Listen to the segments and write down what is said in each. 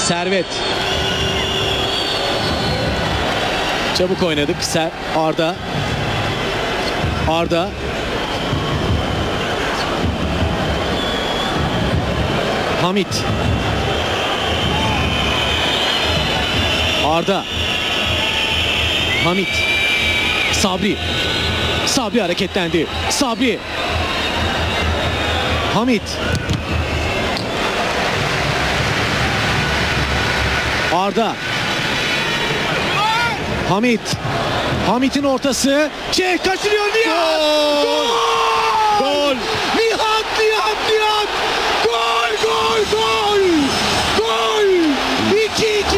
Servet. Çabuk oynadık. Arda. Arda. Hamit. Arda. Hamit. Sabri. Sabri hareketlendi. Sabri. Hamit. Arda. Hamit. Hamit'in ortası. Kaçırıyor Nihat. Gol! Gol! Nihat! Gol! Gol! Gol! 2-2.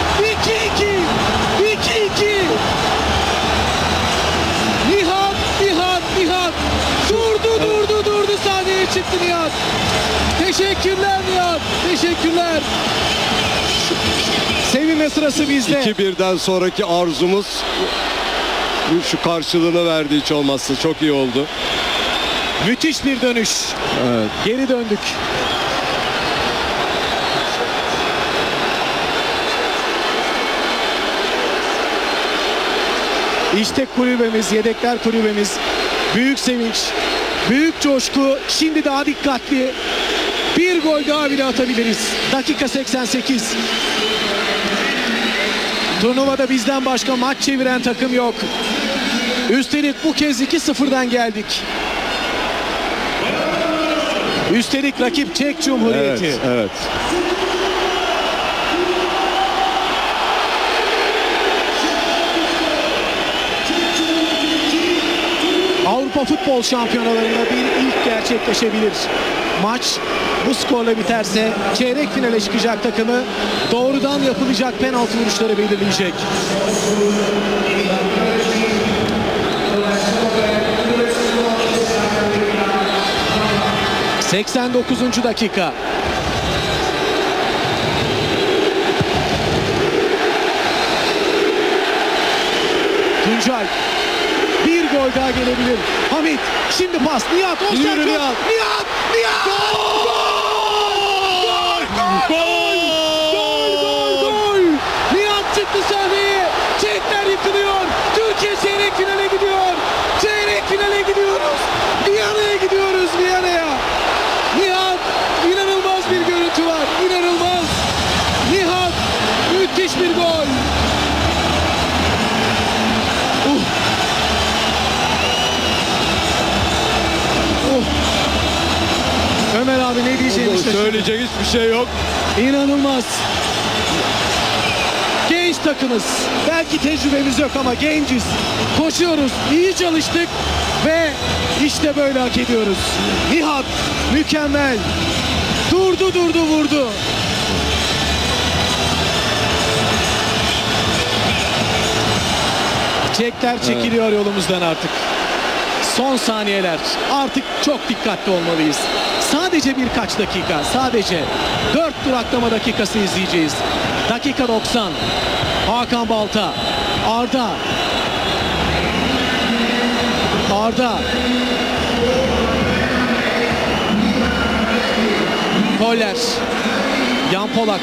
2-2. Nihat. Durdu. Sahneye çıktı Nihat. Teşekkürler Nihat. Teşekkürler. Sevinme sırası bizde. 2-1'den sonraki arzumuz şu karşılığını verdi, hiç olmazsa çok iyi oldu. Müthiş bir dönüş. Evet. Geri döndük. İşte kulübemiz, yedekler kulübemiz. Büyük sevinç, büyük coşku. Şimdi daha dikkatli. Bir gol daha bile atabiliriz. Dakika 88. Turnuvada bizden başka maç çeviren takım yok. Üstelik bu kez 2-0'dan geldik. Üstelik rakip Çek Cumhuriyeti. Evet. Avrupa Futbol Şampiyonalarında bir ilk gerçekleşebilir. Maç bu skorla biterse çeyrek finale çıkacak takımı doğrudan yapılacak penaltı vuruşları belirleyecek. ...89. dakika. Tuncay. Bir gol daha gelebilir. Hamit. Şimdi pas. Nihat. Yürü Nihat. Nihat. Gol. Nihat çıktı sahneye. Çekler yıkılıyor. Türkiye çeyrek finale gidiyor. Çeyrek finale gidiyoruz. Viyana'ya gidiyoruz. Nihat. İnanılmaz bir görüntü var. İnanılmaz. Nihat. Müthiş bir gol. Ömer abi ne diyeceğini şaşırdı. Söyleyecek hiçbir şey yok. İnanılmaz. Genç takımız. Belki tecrübemiz yok ama genciz. Koşuyoruz. İyi çalıştık ve işte böyle hak ediyoruz. Nihat mükemmel. Durdu vurdu. Çekler çekiliyor yolumuzdan artık. Son saniyeler. Artık çok dikkatli olmalıyız. Sadece birkaç dakika. Sadece 4 duraklama dakikası izleyeceğiz. Dakika 90. Hakan Balta. Arda. Koller. Yan Polak.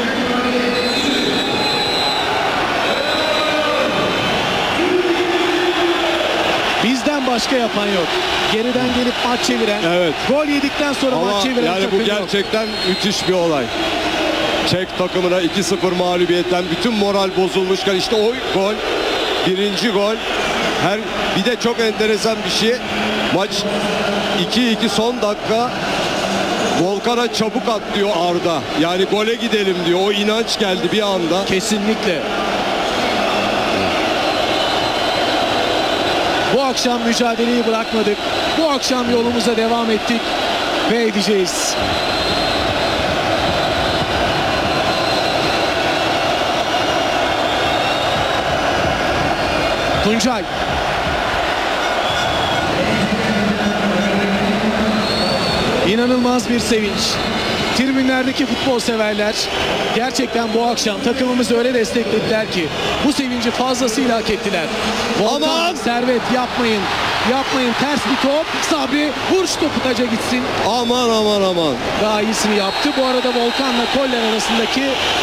Bizden başka yapan yok. Geriden gelip maç çeviren, Evet. gol yedikten sonra Ama maç çeviren yani takım bu yok. gerçekten müthiş bir olay. Çek takımına 2-0 mağlubiyetten bütün moral bozulmuşken işte o gol, birinci gol. Bir de çok enteresan bir şey. Maç 2-2 son dakika. Volkan'a çabuk at diyor Arda. Yani gole gidelim diyor. O inanç geldi bir anda. Kesinlikle. Bu akşam mücadeleyi bırakmadık. Bu akşam yolumuza devam ettik ve edeceğiz. Tuncay. İnanılmaz bir sevinç. Tribünlerdeki futbol severler gerçekten bu akşam takımımızı öyle desteklediler ki bu sevinci fazlasıyla hak ettiler. Volkan, Aman! Servet yapmayın. Ters bir top. Sabri vur şu topu taca gitsin. Aman. Daha iyisini yaptı. Bu arada Volkan'la Koller arasındaki